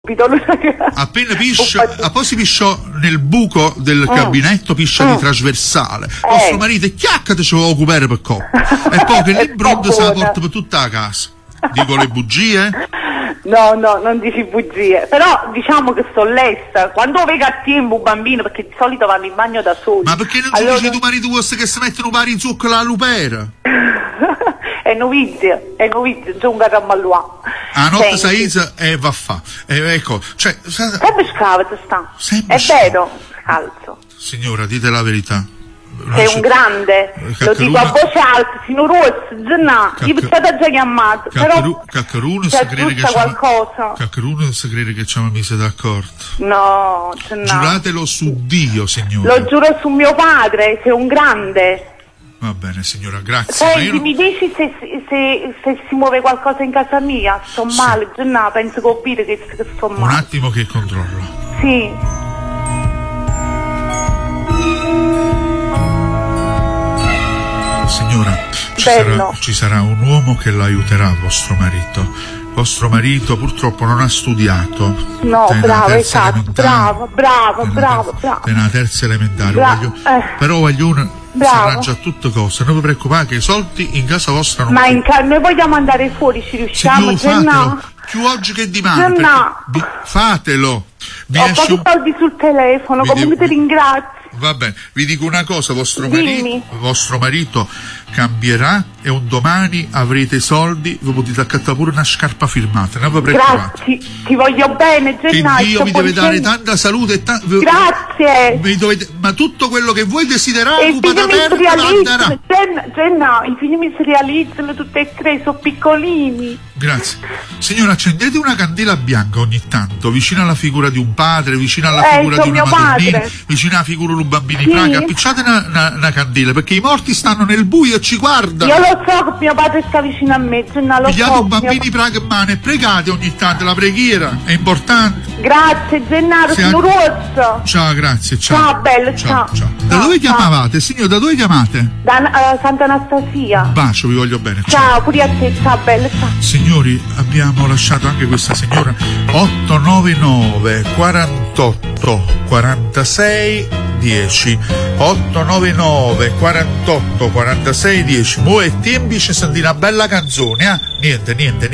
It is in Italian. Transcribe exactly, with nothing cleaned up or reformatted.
Appena piscia, a poi si pisciò nel buco del mm. gabinetto, piscia mm. di trasversale. Eh. Vostro marito è chiaccate ce lo ocupare per coppa. E poi che l'imbrondo se la porta per tutta la casa. Dico le bugie? No, no, non dici bugie. Però diciamo che sto lesta. Quando vedo a tempo un bambino, perché di solito vanno in bagno da soli. Ma perché non ci allora... dici tu marito vostro che si mettono pari in zucca la lupera? È novizia, è novizia, già un garramalluà. A notte saisa e va a fa. E ecco, cioè... Sempre scavate sta. Sempre è vero, scalzo. Signora, dite la verità. Sei un grande, Caccaruna, lo dico a voce alta, signor Rosso, Gennà, gli potete già chiamato, però Caccaruna si aggiusta qualcosa. Caccaruna si crede che ci hanno messo d'accordo. No, Gennà. Giuratelo su Dio, signora. Lo giuro su mio padre, sei un grande. Va bene, signora, grazie. Senti, non... mi dici se, se, se si muove qualcosa in casa mia? Sto sì. male, Gennà, penso che ho capito che, che sto male. Un attimo che controllo. Sì. Signora, ci sarà, ci sarà un uomo che l'aiuterà, vostro marito. Vostro marito purtroppo non ha studiato. No, bravo, esatto, bravo, bravo, bravo, bravo. È una terza elementare, Bra- voglio, eh. però voglio una, si arrangia a tutte cose, non vi preoccupate che i soldi in casa vostra non... Ma in ca- noi vogliamo andare fuori, ci riusciamo? Fatelo, più oggi che domani, vi, fatelo. Vi Ho esce pochi un... soldi sul telefono, come devo... ti ringrazio. Va bene, vi dico una cosa, vostro Dimmi. marito, vostro marito cambierà e un domani avrete i soldi, vi potete accattare pure una scarpa firmata, non vi preoccupate. Grazie, ti voglio bene, Gennà. Che Dio vi deve dare tanta salute e ta- Grazie. Vi dovete... Ma tutto quello che voi desiderate, i figli mi si realizzano, Gennà, i figli mi si realizzano tutti e tre, sono piccolini. Grazie. Signora, accendete una candela bianca ogni tanto, vicino alla figura di un padre, vicino alla eh, figura di una madonnina, padre. vicino alla figura di un bambino sì. in praga, appicciate una, una, una candela, perché i morti stanno nel buio e ci guardano. Io lo so che mio padre sta vicino a me, Gennà, lo Pigliate so. un bambino in praga in mano e pregate ogni tanto, la preghiera è importante. Grazie, Gennaro, Se signor an... Rosso. Ciao, grazie, ciao. Ciao, bello, ciao. ciao. ciao. Da dove chiamavate, signor? Da dove chiamate? Da uh, Santa Anastasia. Un bacio, vi voglio bene. Ciao, ciao pure a te, ciao, bello, ciao. Signori, abbiamo lasciato anche questa signora. Otto nove nove quarantotto quarantasei dieci otto nove nove quarantotto quarantasei dieci. Mo' e tempi ci senti una bella canzone, eh? Niente, niente, niente.